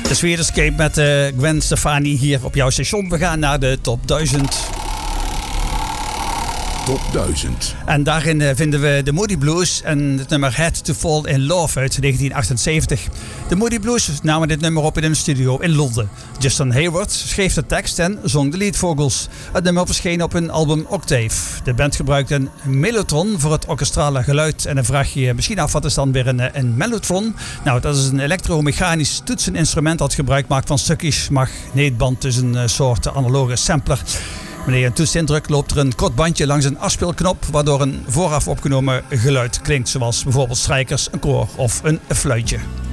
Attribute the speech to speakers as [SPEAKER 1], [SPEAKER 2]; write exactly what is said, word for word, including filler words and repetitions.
[SPEAKER 1] De Sweeterscape met uh, Gwen Stefani hier op jouw station. We gaan naar de top duizend.
[SPEAKER 2] Top duizend.
[SPEAKER 1] En daarin uh, vinden we de Moody Blues en het nummer Had to Fall in Love uit negentien achtenzeventig. De Moody Blues namen dit nummer op in een studio in Londen. Justin Hayward schreef de tekst en zong de leadvogels. Het nummer verscheen op hun album Octave. De band gebruikte een mellotron voor het orkestrale geluid. En dan vraag je je misschien af, wat is dan weer een, een mellotron? Nou, dat is een elektromechanisch toetseninstrument dat gebruik maakt van stukjes magneetband. Dus een soort analoge sampler. Wanneer je een toets indrukt, loopt er een kort bandje langs een afspeelknop, waardoor een vooraf opgenomen geluid klinkt, zoals bijvoorbeeld strijkers, een koor of een fluitje.